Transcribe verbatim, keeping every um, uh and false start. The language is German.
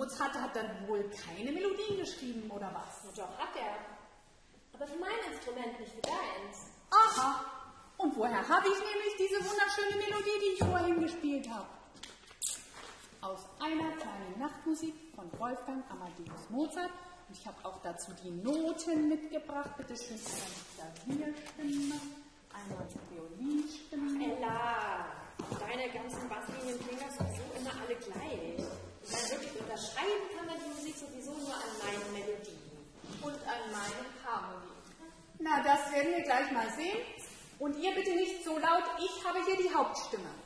Schulz hatte, hat dann wohl keine Melodien geschrieben, oder was? Doch, hat er. Aber für mein Instrument, nicht für deins. Aha. Und woher habe ich nämlich diese wunderschöne Melodie, die ich vorhin gespielt habe? Aus einer kleinen Nachtmusik von Wolfgang Amadeus Mozart. Und ich habe auch dazu die Noten mitgebracht. Bitte schön, einmal die Klavierstimme, einmal die Violinstimme. Ella, deine ganzen Basslinien klingen doch sowieso immer alle gleich. Ich meine, wirklich unterscheiden kann man die Musik sowieso nur an meinen Melodien. Und an meinen Harmonien. Na, das werden wir gleich mal sehen. Und ihr bitte nicht so laut, ich habe hier die Hauptstimme.